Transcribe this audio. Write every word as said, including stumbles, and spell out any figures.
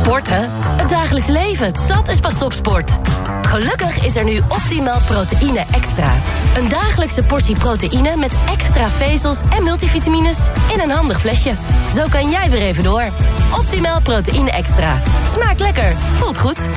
Sporten? Het dagelijks leven, dat is pas topsport. Gelukkig is er nu Optimal Proteïne Extra. Een dagelijkse portie proteïne met extra vezels en multivitamines in een handig flesje. Zo kan jij weer even door. Optimal Proteïne Extra. Smaakt lekker, voelt goed.